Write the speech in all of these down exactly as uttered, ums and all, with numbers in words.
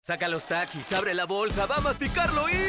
Saca los Takis, abre la bolsa, va a masticarlo y...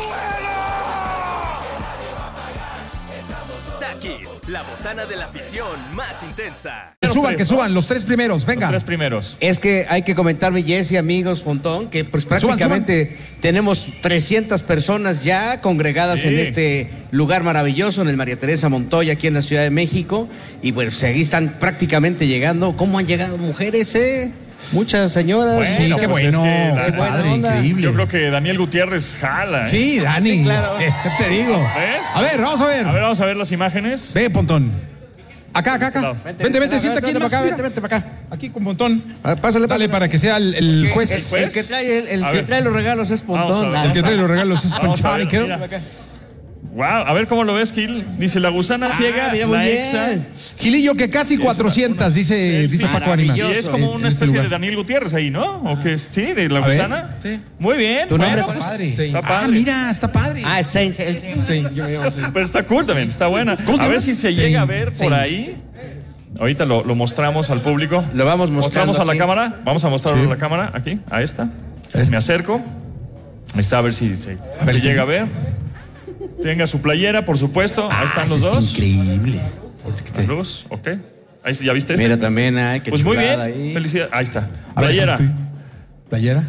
Takis, la botana de la afición más intensa. Que suban, que suban, los tres primeros, venga. Los tres primeros. Es que hay que comentarme, Jesse, amigos, Pontón, que pues prácticamente suban, suban. tenemos trescientas personas ya congregadas sí. en este lugar maravilloso, en el María Teresa Montoya, aquí en la Ciudad de México. Y pues aquí están prácticamente llegando. ¿Cómo han llegado mujeres, eh? Muchas señoras. Bueno, sí, qué pues bueno, es que, qué padre, increíble. Yo creo que Daniel Gutiérrez jala, ¿eh? Sí, Dani, sí, claro. Te digo. ¿Ves? A ver, vamos a ver. A ver, vamos a ver las imágenes. Ve, Pontón. Acá, acá, acá. No. Vente, vente, vente, sienta aquí. Vente para acá, vente, vente para acá. Aquí con Pontón. A ver, pásale, Dale para que sea el, el juez. El, el, el que trae, el, el que trae los regalos es Pontón. El que trae los regalos es Ponchari. Wow, a ver cómo lo ves, Gil. Dice la gusana ah, ciega, mira, la bien. Exa. Gilillo, que casi cuatrocientas, dice, dice Paco Ánimas. Y es como una especie de Daniel Gutiérrez ahí, ¿no? ¿O qué es? Sí, de la gusana. Sí. Muy bien. ¿Tu nombre bueno, pues, padre. Está padre. Ah, mira, está padre. Ah, es Saint. El Saint. Sí, yo me llamo Saint. Pues está cool también, está buena. A ver si se Saint. llega a ver por ahí. Ahorita lo, lo mostramos al público. Lo vamos mostrando. Mostramos a la aquí. cámara. Vamos a mostrarlo sí. a la cámara, aquí, a esta. Me acerco. Ahí está, a ver si se a ver, llega a ver. Tenga su playera, por supuesto. Ah, ahí están los dos. Increíble. Los, ok. Ahí ¿ya viste este? Mira también, ay, qué pues muy bien. Ahí. Felicidades. Ahí está. A Playera. Ver, playera.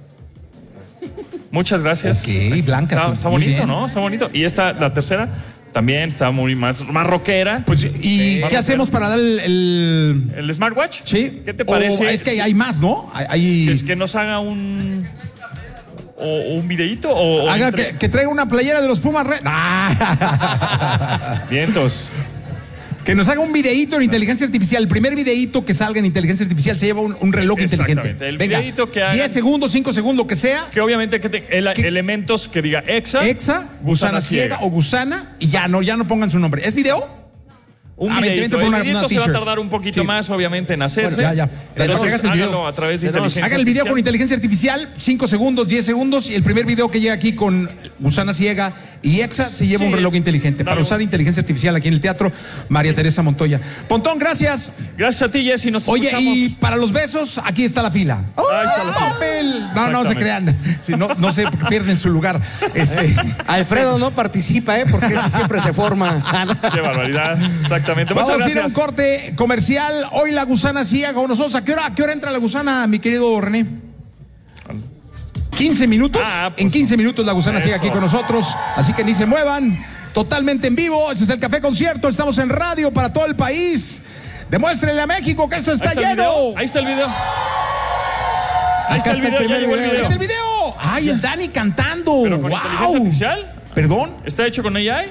Muchas gracias. Ok, blanca. Está, tú, está bonito, bien. ¿no? Está bonito. Y esta, la tercera, también está muy más, más rockera. Pues, ¿y sí, qué hacemos para dar el, el... ¿El smartwatch? Sí. ¿Qué te parece? O, es que hay más, ¿no? Hay... Es que nos haga un... O un videíto o... Haga o que, que traiga una playera de los Pumas Red. Ah. Vientos. Que nos haga un videíto en inteligencia artificial. El primer videíto que salga en inteligencia artificial se lleva un, un reloj inteligente. El Venga, videíto que haga... diez segundos, cinco segundos, que sea. Que obviamente que te, el, ¿Qué? elementos que diga Exa. Exa, gusana ciega o gusana. Y ya no, ya no pongan su nombre. ¿Es video? Un ah, videito. el El videito se va a tardar un poquito sí. más, obviamente, en hacerse. Bueno, ya, ya. Entonces, hagas el video. a través de inteligencia Hagan el video con inteligencia artificial, cinco segundos, diez segundos, y el primer video que llega aquí con gusana ciega y Exa se lleva sí, un reloj inteligente para usar inteligencia artificial aquí en el Teatro María Teresa Montoya. Pontón, gracias. Gracias a ti, Jessy. Nos Oye, escuchamos. Y para los besos, aquí está la fila. ¡Oh, ahí está la fila. Papel! No, no se crean. Si no, no se pierden su lugar. Este... Alfredo no participa, ¿eh? Porque ese siempre se forma. Qué barbaridad. Exactamente. Vamos Muchas a ir gracias. a un corte comercial. Hoy la gusana ciega con nosotros. ¿A qué hora, a qué hora entra la gusana, mi querido René? quince minutos. Ah, pues en quince minutos la gusana ciega aquí con nosotros. Así que ni se muevan. Totalmente en vivo. Ese es el Café Concierto. Estamos en radio para todo el país. Demuéstrenle a México que esto está, está lleno. Ahí está el video. Ahí está el video. Ya llegó el video. Ahí está el video. Ay, el Dani cantando. ¿Pero con wow. inteligencia artificial? ¿Perdón? ¿Está hecho con A I?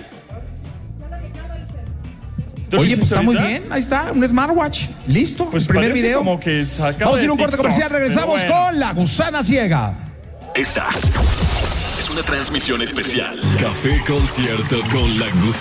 Oye, pues está muy bien, ahí está, un smartwatch, listo, pues el primer video. Como que vamos a ir a un corte comercial, regresamos bueno. con la gusana ciega. Esta es una transmisión especial. Café Concierto con la gusana.